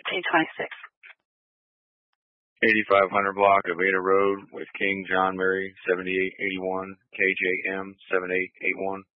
1526. 8500 block of Ada Road with King John Mary 7881 KJM 7881.